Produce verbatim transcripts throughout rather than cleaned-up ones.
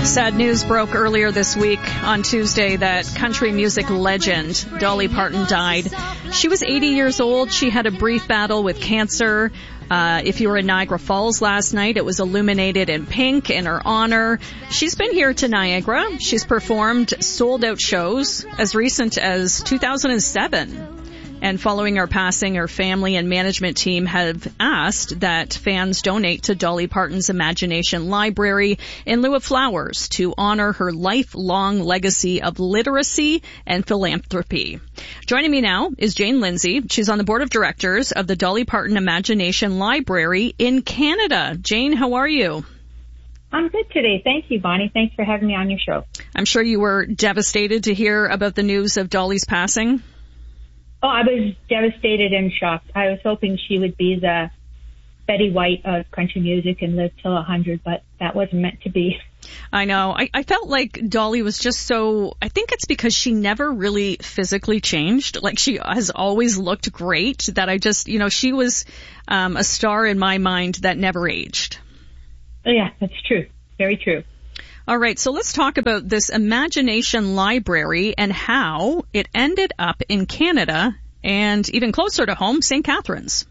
Sad news broke earlier this week on Tuesday that country music legend Dolly Parton died. She was eighty years old. She had a brief battle with cancer. Uh, if you were in Niagara Falls last night, it was illuminated in pink in her honor. She's been here to Niagara. She's performed sold-out shows as recent as two thousand seven. And following her passing, her family and management team have asked that fans donate to Dolly Parton's Imagination Library in lieu of flowers to honor her lifelong legacy of literacy and philanthropy. Joining me now is Jane Lindsay. She's on the board of directors of the Dolly Parton Imagination Library in Canada. Jane, how are you? I'm good today. Thank you, Bonnie. Thanks for having me on your show. I'm sure you were devastated to hear about the news of Dolly's passing. Oh, I was devastated and shocked. I was hoping she would be the Betty White of country music and live till a hundred, but that wasn't meant to be. I know. I, I felt like Dolly was just so, I think it's because she never really physically changed. Like she has always looked great that I just, you know, she was um, a star in my mind that never aged. Oh, yeah, that's true. Very true. All right, so let's talk about this Imagination Library and how it ended up in Canada and even closer to home, Saint Catharines.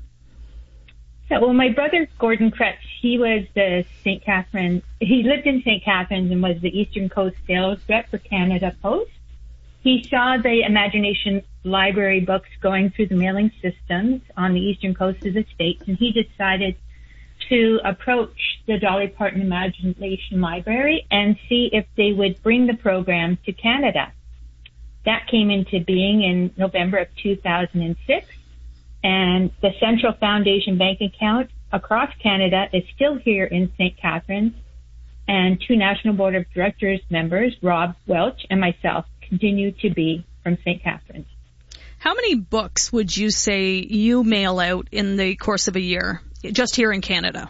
So, well, my brother, Gordon Kretz, he was the Saint Catharines, he lived in Saint Catharines and was the Eastern Coast sales rep for Canada Post. He saw the Imagination Library books going through the mailing systems on the Eastern Coast of the States, and he decided to approach the Dolly Parton Imagination Library and see if they would bring the program to Canada. That came into being in November of two thousand six, and the Central Foundation bank account across Canada is still here in Saint Catharines, and two National Board of Directors members, Rob Welch and myself, continue to be from Saint Catharines. How many books would you say you mail out in the course of a year? Just here in Canada?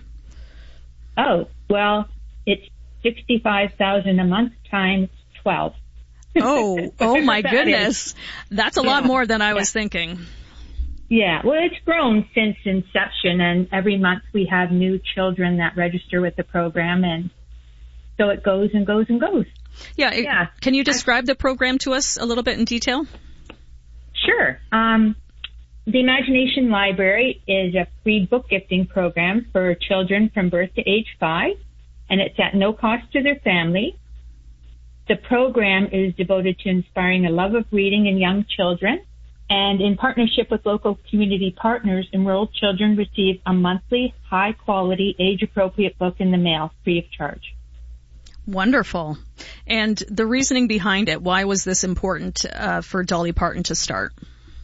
Oh, well, it's sixty-five thousand a month times twelve. Oh, oh my that goodness. Is. That's a yeah. lot more than I yeah. was thinking. Yeah, well, it's grown since inception, and every month we have new children that register with the program, and so it goes and goes and goes. Yeah, it, yeah. Can you describe the program to us a little bit in detail? Sure. Um, The Imagination Library is a free book gifting program for children from birth to age five, and it's at no cost to their family. The program is devoted to inspiring a love of reading in young children, and in partnership with local community partners, enrolled children receive a monthly, high-quality, age-appropriate book in the mail, free of charge. Wonderful. And the reasoning behind it, why was this important uh, for Dolly Parton to start?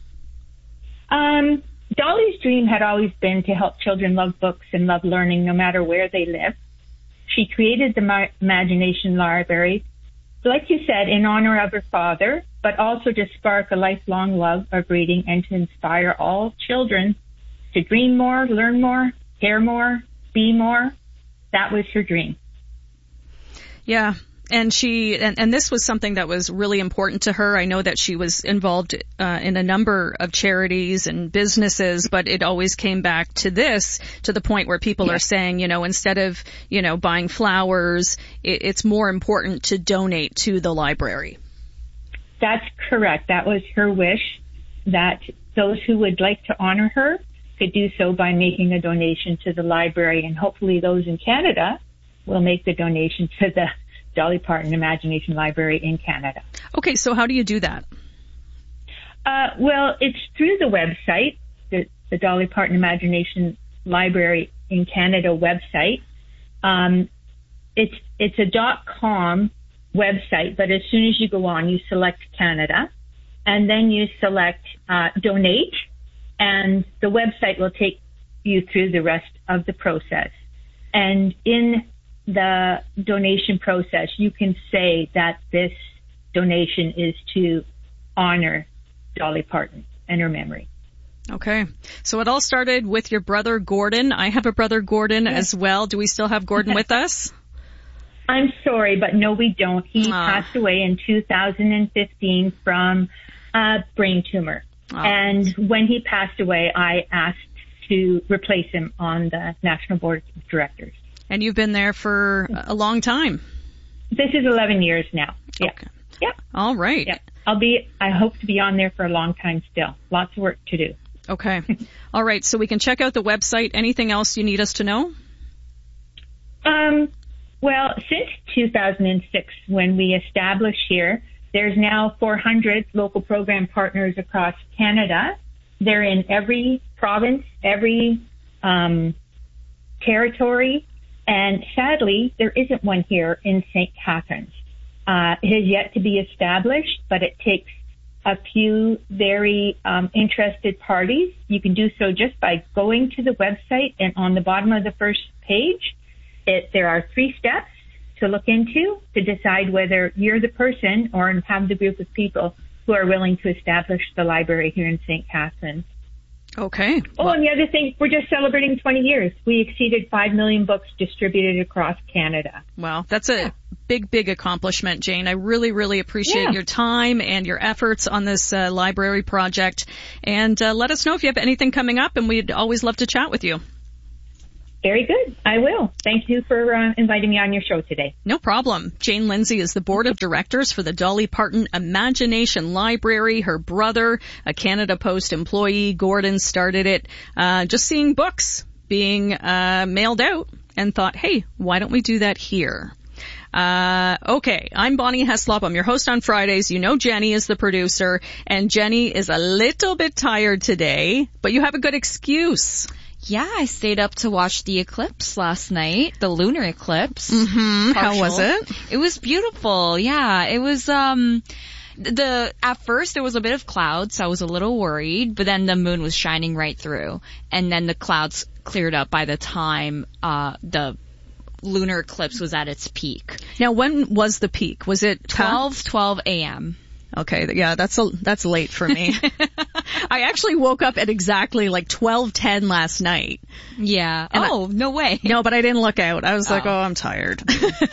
Um, Dolly's dream had always been to help children love books and love learning no matter where they live. She created the Ma- Imagination Library, like you said, in honor of her father, but also to spark a lifelong love of reading and to inspire all children to dream more, learn more, care more, be more. That was her dream. Yeah. And she, and, and this was something that was really important to her. I know that she was involved uh, in a number of charities and businesses, but it always came back to this, to the point where people yeah. are saying, you know, instead of, you know, buying flowers, it, it's more important to donate to the library. That's correct. That was her wish, that those who would like to honor her could do so by making a donation to the library, and hopefully those in Canada will make the donation to the Dolly Parton Imagination Library in Canada. Okay, so how do you do that? Uh, well, it's through the website, the, the Dolly Parton Imagination Library in Canada website. Um, it's it's a .com website, but as soon as you go on, you select Canada, and then you select uh, donate, and the website will take you through the rest of the process. And in the donation process, you can say that this donation is to honor Dolly Parton and her memory. Okay. So it all started with your brother Gordon. I have a brother Gordon yes. as well. Do we still have Gordon with us? I'm sorry, but no, we don't. He Aww. passed away in two thousand fifteen from a brain tumor. Aww. And when he passed away, I asked to replace him on the National Board of Directors. And you've been there for a long time. This is eleven years now. Yeah. Okay. Yep. All right. Yep. I'll be, I hope to be on there for a long time still. Lots of work to do. Okay. All right. So we can check out the website. Anything else you need us to know? Um, well, since two thousand six, when we established here, there's now four hundred local program partners across Canada. They're in every province, every um, territory, and sadly, there isn't one here in Saint Catharines. Uh, it has yet to be established, but it takes a few very um, interested parties. You can do so just by going to the website, and on the bottom of the first page, it, there are three steps to look into to decide whether you're the person or have the group of people who are willing to establish the library here in Saint Catharines. Okay. Oh, well, and the other thing, we're just celebrating twenty years. We exceeded five million books distributed across Canada. Wow, that's a yeah. big, big accomplishment, Jane. I really, really appreciate yeah. your time and your efforts on this uh, library project. And uh, let us know if you have anything coming up, and we'd always love to chat with you. Very good. I will. Thank you for uh, inviting me on your show today. No problem. Jane Lindsay is the board of directors for the Dolly Parton Imagination Library. Her brother, a Canada Post employee, Gordon, started it uh, just seeing books being uh, mailed out and thought, hey, why don't we do that here? Uh, okay, I'm Bonnie Heslop. I'm your host on Fridays. You know Jenny is the producer, and Jenny is a little bit tired today, but you have a good excuse. Yeah, I stayed up to watch the eclipse last night, the lunar eclipse. Mm-hmm. How was it? It was beautiful. Yeah, it was, um, the, at first there was a bit of clouds, so I was a little worried, but then the moon was shining right through. And then the clouds cleared up by the time, uh, the lunar eclipse was at its peak. Now, when was the peak? Was it twelve twelve a.m.? Okay, yeah, that's a, that's late for me. I actually woke up at exactly like twelve ten last night. Yeah. Oh, I, no way. No, but I didn't look out. I was oh. like, oh, I'm tired.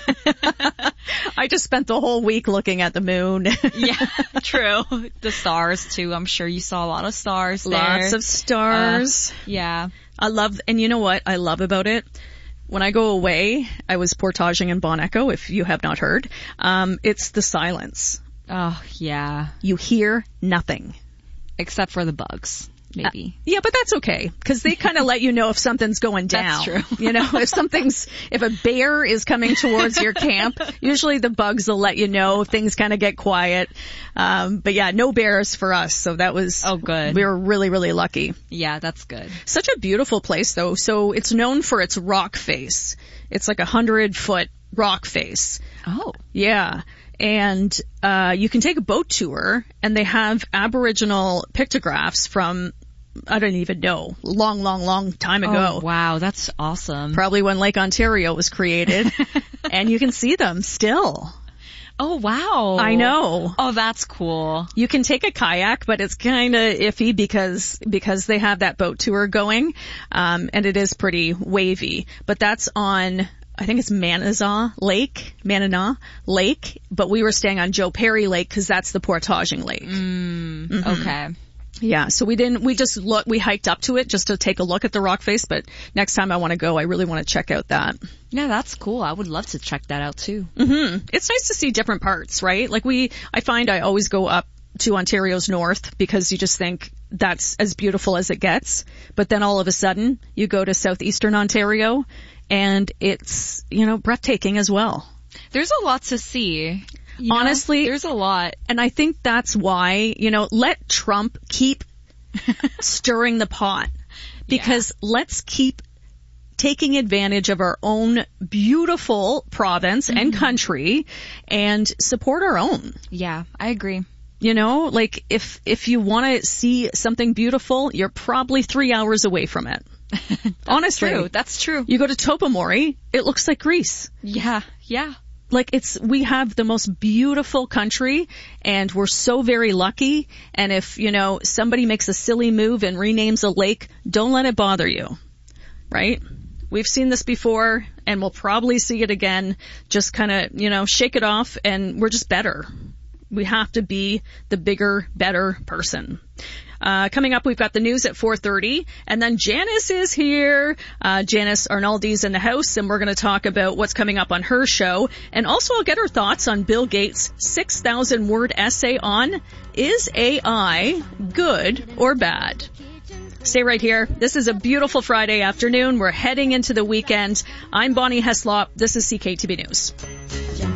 I just spent the whole week looking at the moon. Yeah, true. The stars too. I'm sure you saw a lot of stars there. Lots of stars. Uh, yeah. I love, and you know what I love about it? When I go away, I was portaging in Bon Echo, if you have not heard. Um, it's the silence. Oh, yeah. You hear nothing. Except for the bugs, maybe. Uh, yeah, but that's okay, because they kind of let you know if something's going down. That's true. You know, if something's, if a bear is coming towards your camp, usually the bugs will let you know, things kind of get quiet. Um, but yeah, no bears for us, so that was, oh, good. We were really, really lucky. Yeah, that's good. Such a beautiful place, though. So it's known for its rock face. It's like a hundred foot rock face. Oh. Yeah. And uh you can take a boat tour, and they have Aboriginal pictographs from, I don't even know, long, long, long time ago. Oh, wow, that's awesome. Probably when Lake Ontario was created. And you can see them still. Oh, wow. I know. Oh, that's cool. You can take a kayak, but it's kind of iffy because because they have that boat tour going, um and it is pretty wavy. But that's on, I think it's Mananaw Lake, Mananaw Lake, but we were staying on Joe Perry Lake because that's the portaging lake. Mm, mm-hmm. Okay. Yeah, so we didn't, we just look, we hiked up to it just to take a look at the rock face, but next time I want to go, I really want to check out that. Yeah, that's cool. I would love to check that out too. Mm-hmm. It's nice to see different parts, right? Like we, I find I always go up to Ontario's north because you just think that's as beautiful as it gets, but then all of a sudden you go to southeastern Ontario, and it's, you know, breathtaking as well. There's a lot to see. You Honestly, know, there's a lot. And I think that's why, you know, let Trump keep stirring the pot, because yeah. let's keep taking advantage of our own beautiful province mm-hmm. and country and support our own. Yeah, I agree. You know, like if, if you want to see something beautiful, you're probably three hours away from it. That's Honestly. True. That's true. You go to Topomori, it looks like Greece. Yeah, yeah. Like it's, we have the most beautiful country, and we're so very lucky. And if, you know, somebody makes a silly move and renames a lake, don't let it bother you. Right? We've seen this before, and we'll probably see it again. Just kind of, you know, shake it off, and we're just better. We have to be the bigger, better person. Uh, coming up, we've got the news at four thirty, and then Janice is here. Uh, Janice Arnaldi's in the house, and we're going to talk about what's coming up on her show. And also, I'll get her thoughts on Bill Gates' six thousand word essay on, is A I good or bad? Stay right here. This is a beautiful Friday afternoon. We're heading into the weekend. I'm Bonnie Heslop. This is C K T B News.